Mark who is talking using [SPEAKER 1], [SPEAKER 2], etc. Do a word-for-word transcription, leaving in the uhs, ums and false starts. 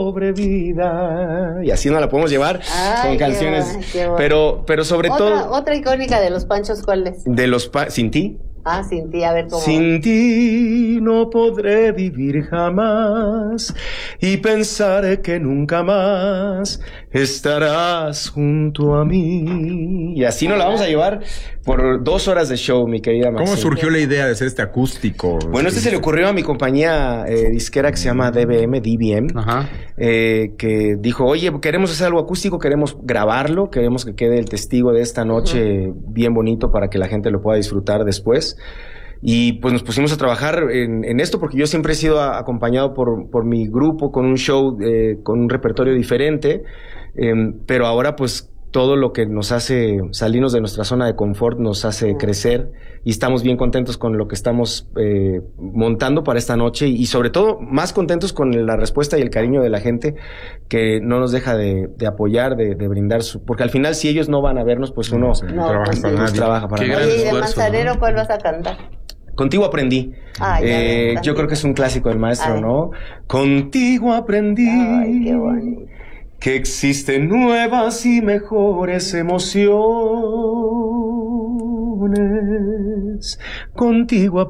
[SPEAKER 1] pobre vida. Y así nos la podemos llevar.
[SPEAKER 2] Ay,
[SPEAKER 1] con
[SPEAKER 2] qué
[SPEAKER 1] canciones.
[SPEAKER 2] bueno, qué bueno.
[SPEAKER 1] Pero, pero sobre
[SPEAKER 2] ¿Otra,
[SPEAKER 1] todo.
[SPEAKER 2] Otra icónica de los Panchos, ¿cuál es?
[SPEAKER 1] De los pa- Sin ti.
[SPEAKER 2] Ah, sin ti, a ver cómo.
[SPEAKER 1] Sin ti no podré vivir jamás y pensar que nunca más estarás junto a mí. Y así nos la vamos a llevar por dos horas de show, mi querida Maxine.
[SPEAKER 3] ¿Cómo surgió la idea de hacer este acústico?
[SPEAKER 1] Bueno, este se le ocurrió a mi compañía eh, disquera que se llama D B M, D B M,
[SPEAKER 3] Ajá.
[SPEAKER 1] eh, que dijo, oye, queremos hacer algo acústico, queremos grabarlo, queremos que quede el testigo de esta noche uh-huh. bien bonito para que la gente lo pueda disfrutar después. Y pues nos pusimos a trabajar en, en esto porque yo siempre he sido a, acompañado por, por mi grupo con un show, eh, con un repertorio diferente, eh, pero ahora pues todo lo que nos hace salirnos de nuestra zona de confort nos hace crecer y estamos bien contentos con lo que estamos eh, montando para esta noche y sobre todo más contentos con la respuesta y el cariño de la gente que no nos deja de, de apoyar, de, de brindar su... Porque al final si ellos no van a vernos pues uno
[SPEAKER 3] no, sí, no trabaja,
[SPEAKER 2] pues,
[SPEAKER 3] para
[SPEAKER 1] pues,
[SPEAKER 3] nadie.
[SPEAKER 1] trabaja para
[SPEAKER 4] Qué
[SPEAKER 1] nadie.
[SPEAKER 2] Oye, ¿y de
[SPEAKER 4] esfuerzo,
[SPEAKER 2] Manzanero
[SPEAKER 4] ¿no?
[SPEAKER 2] cuál vas a cantar?
[SPEAKER 1] Contigo aprendí.
[SPEAKER 2] Ah, ya
[SPEAKER 1] eh,
[SPEAKER 2] ves,
[SPEAKER 1] yo creo que es un clásico del maestro,
[SPEAKER 2] Ay.
[SPEAKER 1] ¿no? Contigo aprendí.
[SPEAKER 2] Ay, qué bonito.
[SPEAKER 1] Que existen nuevas y mejores emociones. Contigo aprendí.